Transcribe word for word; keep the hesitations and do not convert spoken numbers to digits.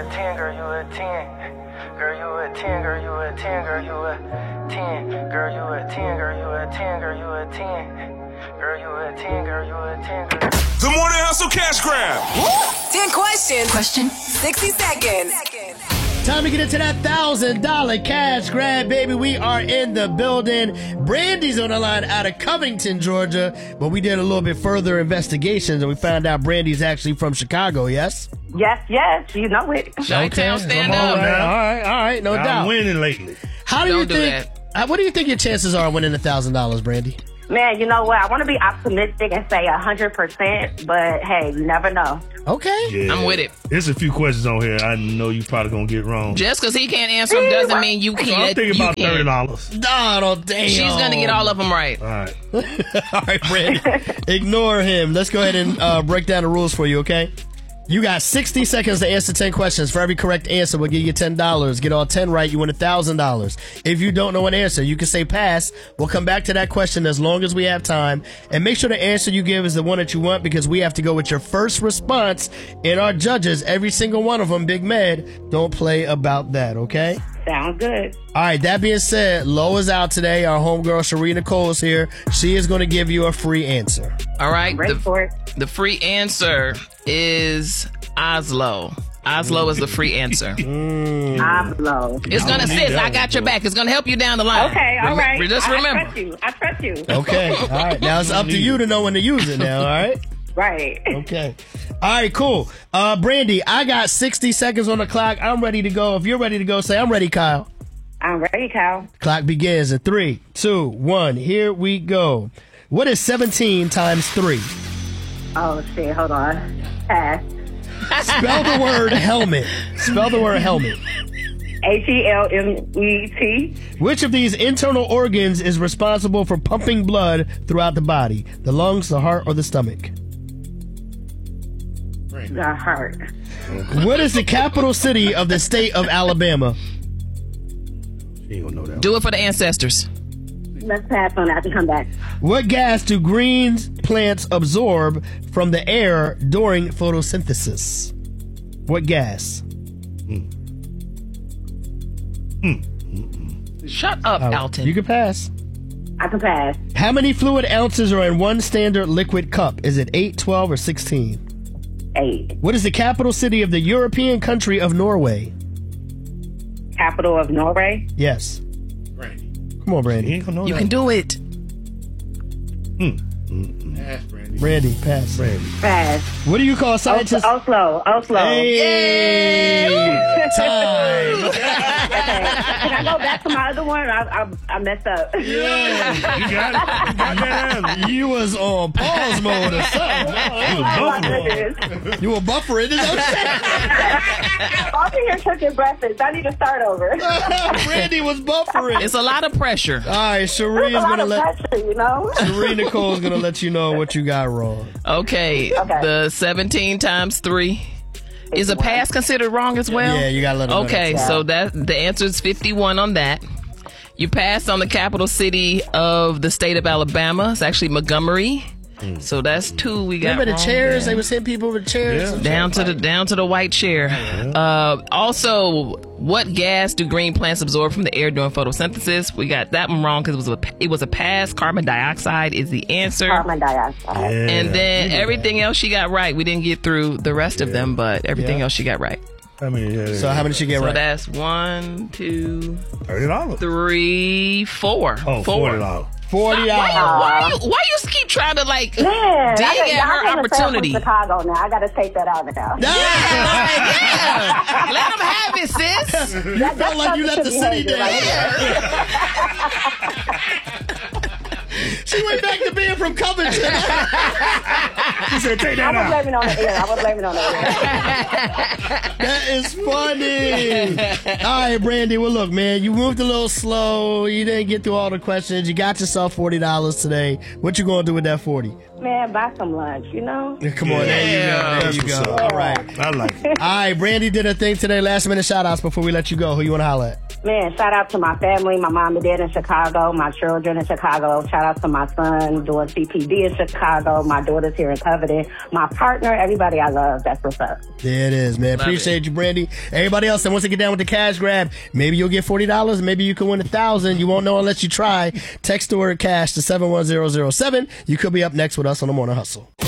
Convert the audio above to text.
ten, girl, you a ten. Girl, you a ten, girl, you a ten, girl, you a ten. Girl, you a ten, girl, you a ten, girl, you a ten. Girl, you a ten, girl, you a ten, girl. The Morning Hustle Cash Grab. ten questions. Question. sixty seconds. Time to get into that one thousand dollars cash grab, baby. We are in the building. Brandy's on the line out of Covington, Georgia. But we did a little bit further investigations, and we found out Brandy's actually from Chicago, yes? Yes, yes. You know it. Chi-Town, stand all up. right, all right, all right, no I'm doubt. winning lately. How do Don't you do think, uh, what do you think your chances are of winning one thousand dollars, Brandy? Man, you know what? I want to be optimistic and say one hundred percent, but hey, you never know. Okay. Yeah. I'm with it. There's a few questions on here I know you probably going to get wrong. Just because he can't answer them doesn't mean you So can't. I'm thinking you about can. thirty dollars. Donald, damn. She's going to get all of them right. All right. All right, Brandy. Ignore him. Let's go ahead and uh, break down the rules for you, okay? You got sixty seconds to answer ten questions. For every correct answer, we'll give you ten dollars. Get all ten right, you win one thousand dollars. If you don't know an answer, you can say pass. We'll come back to that question as long as we have time. And make sure the answer you give is the one that you want, because we have to go with your first response. And our judges, every single one of them, Big Med, don't play about that, okay? Sounds good. All right, that being said, Lo is out today. Our homegirl, Sharina Cole, is here. She is going to give you a free answer. All right. Ready The, for it. the free answer is Oslo. Oslo is the free answer. I'm low. It's going to need sis. that I one, got your bro. back. It's going to help you down the line. Okay, all Rem- right. Just I, I remember. trust you. I trust you. Okay, all right. Now it's up to you to know when to use it now, all right? Right. Okay. All right, cool. Uh, Brandy, I got sixty seconds on the clock. I'm ready to go. If you're ready to go, say, I'm ready, Kyle. I'm ready, Kyle. Clock begins in three, two, one. Here we go. What is seventeen times three? Oh, shit. Hold on. Pass. Spell the word helmet. Spell the word helmet. H E L M E T. Which of these internal organs is responsible for pumping blood throughout the body? The lungs, the heart, or the stomach? The heart. What is the capital city of the state of Alabama? She ain't gonna know that. Do it for the ancestors. Let's pass on that and come back. What gas do green plants absorb from the air during photosynthesis? What gas? Shut up, Uh, Alton. You can pass. I can pass. How many fluid ounces are in one standard liquid cup? Is it eight, twelve, or sixteen? Eight. What is the capital city of the European country of Norway? Capital of Norway. Yes. Brandy. Come on, He Brandy. ain't gonna know You that. can do it. Ask Brandy. Brandy, pass. Brandy. Pass. What do you call scientists? Oslo. Oslo. Hey, time. Okay. Can I go back to my other one? I, I, I messed up. Yeah. You got it. You got that answer. You was on pause mode or something. You was Oh, my buffering. goodness. You were buffering. Is that I'm over here cooking breakfast. I need to start over. Brandy was buffering. It's a lot of pressure. All right, There's a Sheree's lot gonna of let pressure, you know? Sheree Nicole's gonna let you know what you got wrong. Okay. Okay. The seventeen times three. Is a pass considered wrong as well? Yeah, you gotta let her know Okay, that's so that the answer is fifty-one on that. You passed on the capital city of the state of Alabama. It's actually Montgomery. So that's two we got Remember the wrong chairs? there. They was hitting people with chairs. Yeah. Down to the down to the white chair. Uh, also, what gas do green plants absorb from the air during photosynthesis? We got that one wrong because it was a it was a pass. Carbon dioxide is the answer. Carbon dioxide. Yeah. And then everything else she got right. We didn't get through the rest of them, but everything Yeah. else she got right. I mean, yeah, So how many did she get So right? that's one, two, thirty dollars. three, four. Oh, Four. forty dollars. Forty Why, dollars. why, you, why you keep trying to like Man, I dig got, at y'all her got a fan opportunity? from Chicago now. I got to take that out now. Yeah, Yeah. Let them have it, sis. you That- felt like you let the that's city behavior down. right She went back to being from Covington. He said, take I that was out. blaming on the air. I was blaming on the air. That is funny. All right, Brandy. Well, look, man, you moved a little slow. You didn't get through all the questions. You got yourself forty dollars today. What you gonna do with that forty? Man, buy some lunch, you know? Come on, there you go. There That's you what's go. up. All right. I like it. All right, Brandy did her thing today. Last minute shout outs before we let you go. Who you want to holler at? Man, shout out to my family, my mom and dad in Chicago, my children in Chicago. Shout out to my son doing C P D in Chicago, my daughter's here in Covington, my partner, everybody I love. That's what's up. There it is, man. Love Appreciate you, Brandy. Brandy. Everybody else that wants to get down with the cash grab, maybe you'll get forty dollars. Maybe you can win one thousand dollars. You won't know unless you try. Text the word cash to seven one zero zero seven. You could be up next with us on the Morning Hustle.